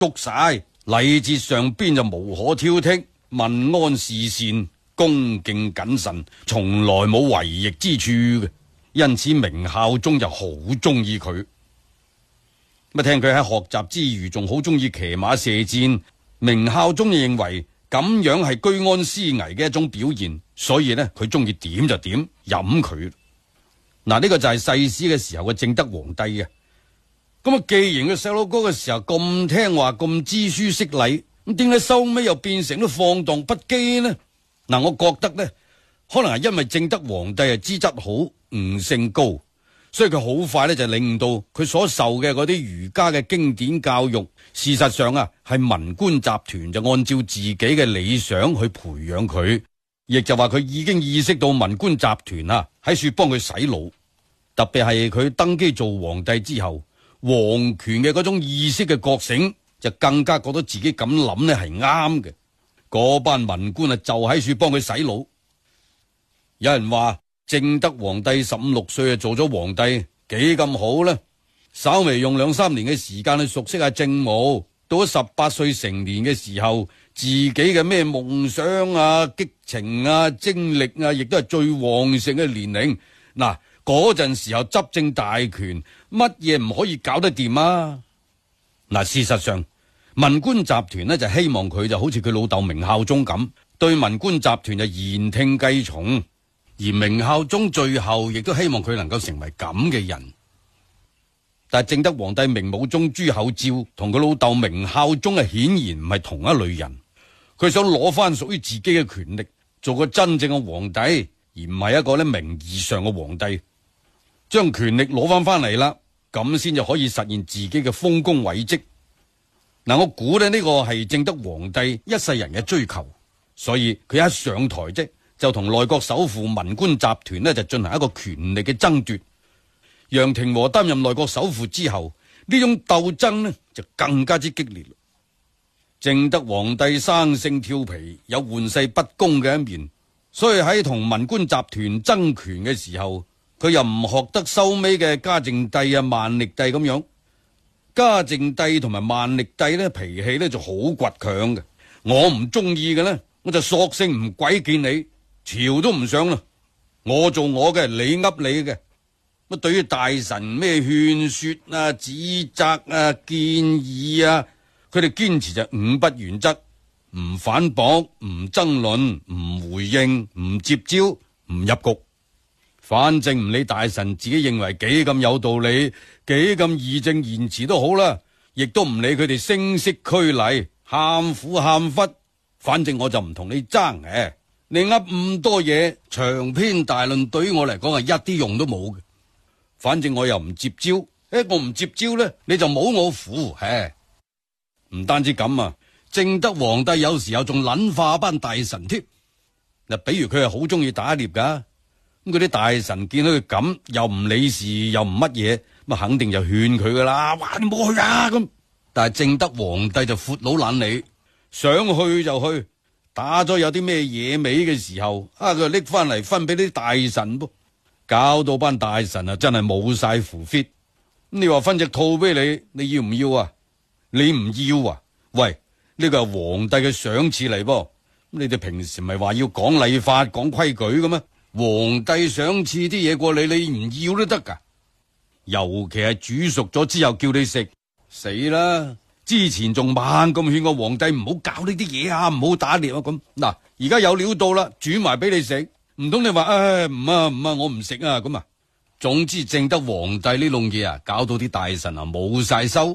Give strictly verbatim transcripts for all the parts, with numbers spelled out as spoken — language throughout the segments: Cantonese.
篤晒。禮節上邊就無可挑剔，問安事善，恭敬謹慎，從來冇違逆之處嘅。因此明孝宗就好中意佢。咁聽佢喺學習之餘仲好中意騎馬射箭，明孝宗就認為咁樣係居安思危嘅一種表現，所以呢，佢中意點就點，飲佢。嗱，呢個就係世史嘅時候嘅正德皇帝嘅。咁啊，既然個細佬哥嘅時候咁聽話，咁知書識禮，咁點解收尾又變成都放蕩不羈呢？嗱，我覺得呢，可能係因為正德皇帝啊資質好，悟性高，所以佢好快呢就令到佢所受嘅嗰啲儒家嘅經典教育，事實上啊係文官集團就按照自己嘅理想去培養佢，亦就話佢已經意識到文官集團啊喺處幫佢洗腦，特別係佢登基做皇帝之後，皇權嘅嗰種意識嘅覺醒，就更加覺得自己咁諗呢係啱嘅。嗰班文官啊就喺處幫佢洗腦。有人話正德皇帝十五六歲啊做咗皇帝幾咁好呢？稍微用兩三年嘅時間去熟悉下政務，到咗十八歲成年嘅時候，自己嘅咩夢想啊、激情啊、精力啊，亦都係最旺盛嘅年齡。嗱，嗰陣時候執政大權，乜嘢唔可以搞得掂啊？嗱，事實上文官集團呢就希望佢就好似佢老豆明孝宗咁，對文官集團就言聽計從。而明孝宗最後亦都希望佢能夠成為咁嘅人，但係正德皇帝明武宗朱厚照同佢老豆明孝宗啊，顯然唔係同一類人。佢想攞翻屬於自己嘅權力，做個真正嘅皇帝，而唔係一個咧名義上嘅皇帝。將權力攞翻翻嚟啦，咁先就可以實現自己嘅豐功偉績。嗱，我估咧呢個係正德皇帝一世人嘅追求，所以佢一上台啫，就同內閣首輔文官集團呢就進行一個權力嘅爭奪。楊廷和擔任內閣首輔之後，呢種鬥爭呢就更加之激烈。正德皇帝生性調皮，有玩世不恭嘅一面，所以喺同文官集團爭權嘅時候，佢又唔學得收尾嘅嘉靖帝啊、萬曆帝咁樣。嘉靖帝同埋萬曆帝呢脾氣呢就好倔強嘅，我唔中意嘅呢，我就索性唔鬼見你，朝都唔上啦。我做我嘅，你噏你嘅。乜對於大臣咩勸說啊、指責啊、建議啊，佢哋堅持就五不原則：唔反駁、唔爭論、唔回應、唔接招、唔入局。反正唔理大臣自己認為幾咁有道理、幾咁義正言辭都好啦，亦都唔理佢哋聲色俱厲、喊苦喊忽。反正我就唔同你爭嘅，你噏咁多嘢，長篇大論對於我嚟講係一啲用都冇嘅。反正我又唔接招，誒，我唔接招咧，你就冇我符。唉，唔單止咁啊，正德皇帝有時候仲撚化班大臣添。嗱，比如佢係好中意打獵噶，咁嗰啲大臣見到佢咁，又唔理事，又唔乜嘢，咁肯定就勸佢噶啦。哇，你冇去啊咁。但係正德皇帝就闊佬懶理，想去就去，打咗有啲咩野味嘅時候，啊，佢就拎翻嚟分俾啲大臣噃。搞到班大臣啊，真係冇晒符 fit。你話分隻兔俾你，你要唔要啊？你唔要啊？喂，呢個係皇帝嘅賞賜嚟噃。你哋平時咪話要講禮法、講規矩嘅咩？皇帝賞賜啲嘢過你，你唔要都得噶。尤其係煮熟咗之後叫你食，死啦！之前仲猛咁勸個皇帝唔好搞呢啲嘢啊，唔好打獵啊咁。嗱，而家有料到啦，煮埋俾你食。唔通你話唉唔啊唔啊我唔食啊咁啊？總之正德皇帝呢籠嘢啊，搞到啲大臣啊冇晒收。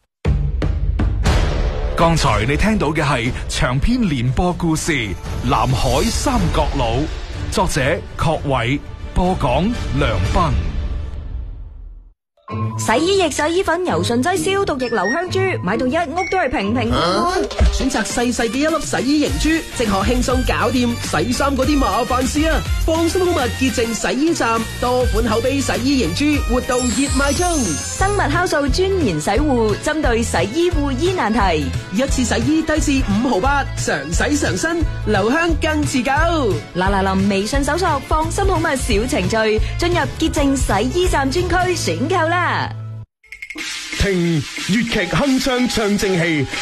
剛才你聽到嘅係長篇連播故事《南海三角佬》，作者郝偉，播講梁斌。 洗衣液、洗衣粉、柔順劑、消毒液、留香珠，買到一屋都係平平安安。 選擇細細嘅一粒洗衣凝珠，即可輕鬆搞掂洗衫嗰啲麻煩事啊！放心好物潔淨洗衣站，多款口碑洗衣凝珠活動熱賣中。 生物酵素專研洗護，針對洗衣護衣難題， 一次洗衣低至五毫八，常洗常新，留香更持久。 嗱嗱臨微信搜索放心好物小程序，進入潔淨洗衣站專區選購啦。 聽粵劇鏗鏘唱正氣。